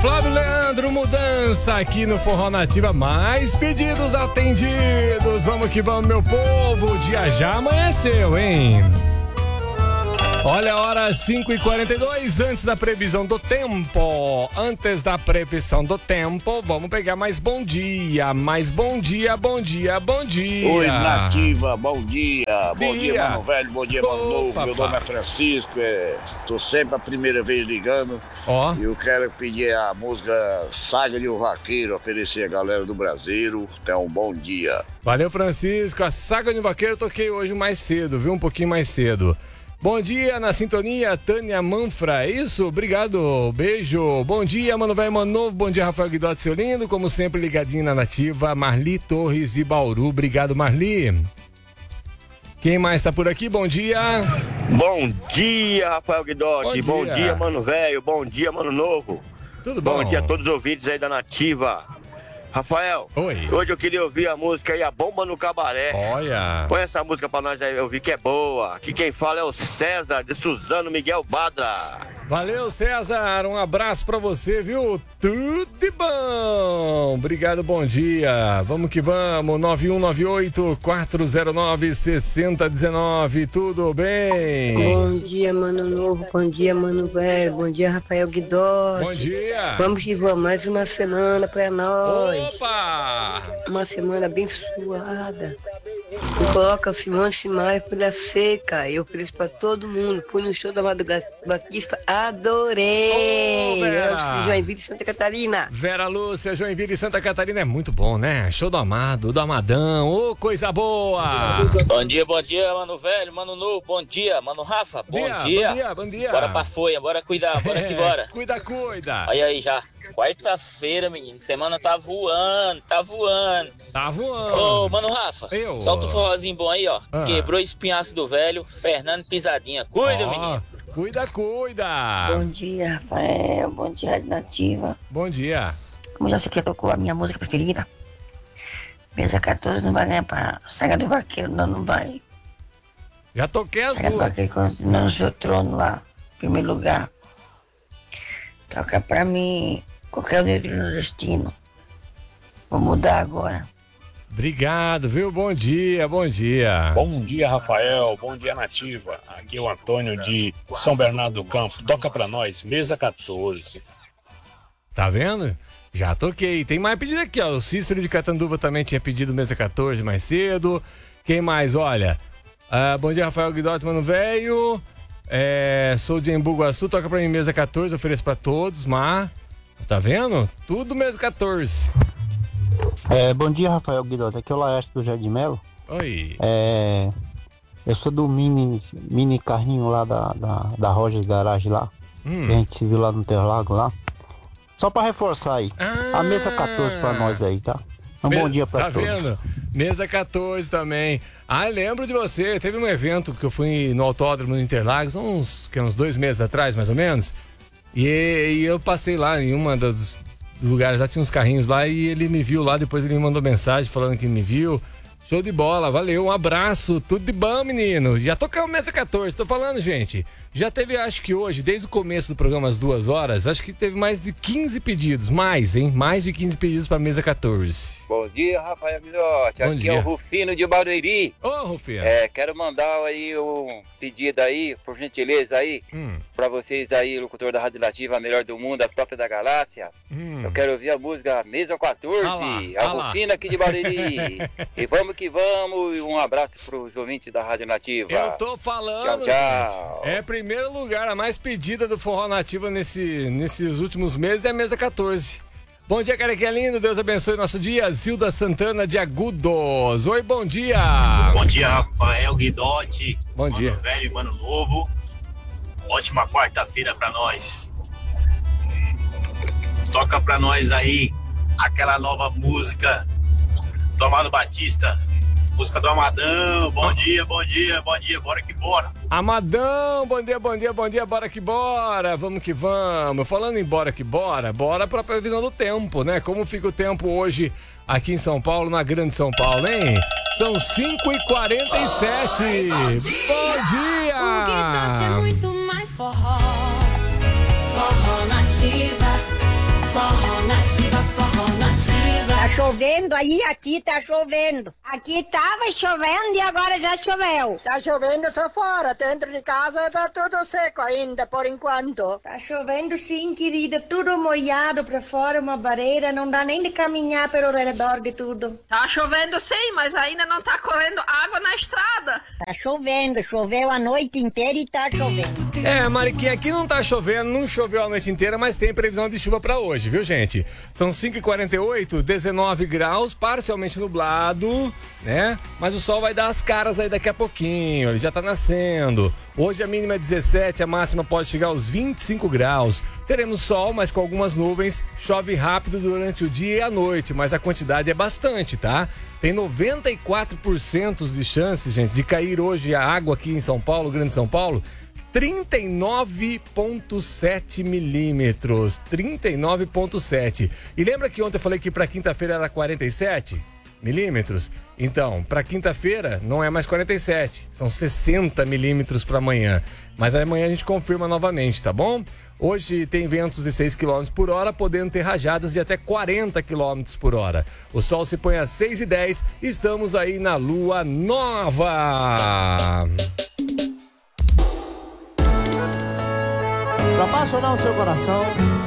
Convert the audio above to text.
Flávio Leandro, mudança aqui no Forró Nativa. Mais pedidos atendidos. Vamos que vamos, meu povo. O dia já amanheceu, hein? Olha a hora, 5h42, antes da previsão do tempo. Antes da previsão do tempo, vamos pegar mais bom dia. Mais bom dia, bom dia, bom dia. Oi, Nativa, bom dia. Bom dia, mano velho, bom dia, mano novo. Meu nome é Francisco, tô sempre a primeira vez ligando. E eu quero pedir a música Saga de um Vaqueiro, oferecer a galera do Brasil. Até um bom dia. Valeu, Francisco. A Saga de um Vaqueiro eu toquei hoje mais cedo, viu? Um pouquinho mais cedo. Bom dia, na sintonia, Tânia Manfra, é isso? Obrigado, beijo. Bom dia, mano velho, mano novo. Bom dia, Rafael Guidotti, seu lindo. Como sempre, ligadinho na Nativa. Marli Torres de Bauru. Obrigado, Marli. Quem mais tá por aqui? Bom dia. Bom dia, Rafael Guidotti. Bom dia, mano velho. Bom dia, mano novo. Tudo bom? Bom dia a todos os ouvintes aí da Nativa. Rafael, oi. Hoje eu queria ouvir a música aí, A Bomba no Cabaré. Olha. Põe essa música pra nós aí ouvir que é boa. Aqui quem fala é o César de Suzano Miguel Badra. Valeu, César. Um abraço pra você, viu? Tudo de bom. Obrigado, bom dia. Vamos que vamos. 9198-409-6019. Tudo bem? Bom dia, mano novo. Bom dia, mano velho. Bom dia, Rafael Guidotti. Bom dia. Vamos que vamos. Mais uma semana pra nós. Opa! Uma semana abençoada. Coloca o Simão Simai, Folha Seca. Eu ofereço pra todo mundo. Fui no show da Madrugada Batista, adorei. Vera. Joinville, Santa Catarina. Vera Lúcia, Joinville e Santa Catarina é muito bom, né? Show do Amado, do Amadão, ô, coisa boa. Bom dia, mano velho, mano novo, bom dia, mano Rafa, bom dia. Bom dia. Bora pra folha, bora cuidar, bora que bora. Cuida. Olha aí já, quarta-feira, menino, semana tá voando. Tá voando. Ô, mano Rafa, solta o forrozinho bom aí, ó. Quebrou o espinhaço do velho, Fernando Pisadinha. Cuida, menino. Cuida. Bom dia, Rafael. Bom dia, Rádio Nativa. Bom dia. Como já sei que tocou a minha música preferida, Mesa 14 não vai ganhar pra Saga do Vaqueiro, não vai. Já toquei as Saga do duas. Vaqueiro continua no seu trono lá, em primeiro lugar. Toca pra mim, qualquer negro no destino. Vou mudar agora. Obrigado, viu? Bom dia. Bom dia, Rafael. Bom dia, Nativa. Aqui é o Antônio de São Bernardo do Campo. Toca pra nós, Mesa 14. Tá vendo? Já toquei. Tem mais pedido aqui, ó. O Cícero de Catanduva também tinha pedido Mesa 14 mais cedo. Quem mais? Olha. Bom dia, Rafael Guidotti, mano velho. Sou de Embu Guaçu. Toca pra mim Mesa 14. Ofereço pra todos. Mas, tá vendo? Tudo Mesa 14. Bom dia, Rafael Guidotti. Aqui é o Laércio do Jardim Melo. Oi. Eu sou do mini carrinho lá da Rogers Garage lá. Que a gente se viu lá no Interlago lá. Só pra reforçar aí. A Mesa 14 pra nós aí, tá? Bom dia pra todos. Tá vendo? Mesa 14 também. Eu lembro de você. Teve um evento que eu fui no Autódromo no Interlagos, uns 2 meses atrás, mais ou menos. E eu passei lá em uma das lugares, lá tinha uns carrinhos lá e ele me viu lá, depois ele me mandou mensagem falando que me viu. Show de bola, valeu, um abraço, tudo de bom, menino. Já tocamos Mesa 14, tô falando, gente. Já teve, acho que hoje, desde o começo do programa, às 2 horas, acho que teve mais de 15 pedidos, mais de 15 pedidos pra Mesa 14. Bom dia, Rafael Guidotti. Aqui é o Rufino de Barueri. Ô, Rufino. Quero mandar aí um pedido aí, por gentileza aí, pra vocês aí, locutor da Rádio Nativa, a melhor do mundo, a própria da galáxia. Eu quero ouvir a música Mesa 14, a Rufino aqui de Barueri. E vamos que vamos, e um abraço pros ouvintes da Rádio Nativa. Eu tô falando, tchau. Primeiro lugar, a mais pedida do Forró Nativa nesses últimos meses é a Mesa 14. Bom dia, carequinha lindo, Deus abençoe nosso dia. Zilda Santana de Agudos. Oi, bom dia. Bom dia, Rafael Guidotti. Bom dia. Mano velho e mano novo. Ótima quarta-feira pra nós. Toca pra nós aí aquela nova música do Amado Batista. Música do Amadão, bom dia, bora que bora. Amadão, bom dia, bora que bora, vamos que vamos. Falando em bora que bora pra previsão do tempo, né? Como fica o tempo hoje aqui em São Paulo, na Grande São Paulo, hein? São 5h47. Bom dia! O Guidotti é muito mais forró. Forró Nativa, forró chovendo aí, aqui tá chovendo. Aqui tava chovendo e agora já choveu. Tá chovendo só fora, dentro de casa tá tudo seco ainda, por enquanto. Tá chovendo sim, querida, tudo molhado pra fora, uma barreira, não dá nem de caminhar pelo redor de tudo. Tá chovendo sim, mas ainda não tá correndo água na estrada. Tá chovendo, choveu a noite inteira e tá chovendo. Mariquinha, aqui não tá chovendo, não choveu a noite inteira, mas tem previsão de chuva pra hoje, viu, gente? São 5h48, 19 graus, parcialmente nublado, né? Mas o sol vai dar as caras aí daqui a pouquinho, ele já tá nascendo. Hoje a mínima é 17, a máxima pode chegar aos 25 graus. Teremos sol, mas com algumas nuvens, chove rápido durante o dia e a noite, mas a quantidade é bastante, tá? Tem 94% de chances, gente, de cair hoje a água aqui em São Paulo, Grande São Paulo, 39,7 milímetros. 39,7. E lembra que ontem eu falei que para quinta-feira era 47 milímetros? Então, para quinta-feira não é mais 47, são 60 milímetros para amanhã. Mas amanhã a gente confirma novamente, tá bom? Hoje tem ventos de 6 km por hora, podendo ter rajadas de até 40 km por hora. O sol se põe às 6h10, estamos aí na lua nova. Pra apaixonar o seu coração,